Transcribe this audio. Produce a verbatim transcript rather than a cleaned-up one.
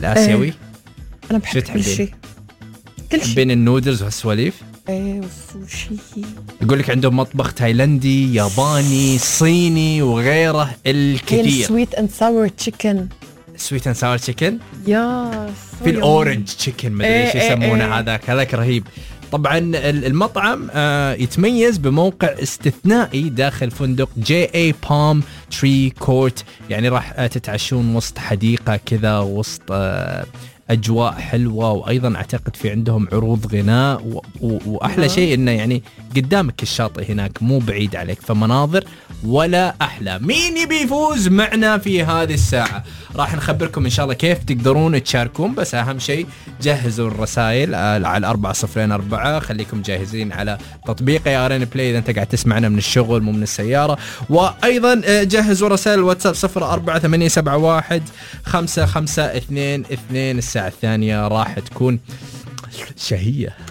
الآسيوي؟ أنا بحب كل شيء، كل شيء. بين النودلز والسواليف. ايه والسوشي. يقول لك عندهم مطبخ تايلندي، ياباني، صيني وغيره الكثير. سويت اند ساور تشيكن. سويت اند ساور تشيكن. يا في الاورنج تشيكن ما ادري ايش يسمونه هذاك، هذاك رهيب. طبعا المطعم يتميز بموقع استثنائي داخل فندق جي اي بالم تري كورت، يعني راح تتعشون وسط حديقة كذا، وسط أجواء حلوة، وأيضا أعتقد في عندهم عروض غناء و... و... وأحلى شيء إنه يعني قدامك الشاطئ هناك مو بعيد عليك، فمناظر ولا أحلى. مين يبي يفوز معنا في هذه الساعة؟ راح نخبركم إن شاء الله كيف تقدرون تشاركون، بس أهم شيء جهزوا الرسائل على أربعة صفرين أربعة، خليكم جاهزين على تطبيق يا آرين بلاي إذا أنت قاعد تسمعنا من الشغل مو من السيارة، وأيضا جهزوا رسائل الواتساب صفر أربعة ثمانية سبعة واحد خمسة خمسة اثنين اثنين. الساعة الثانية راح تكون شهية.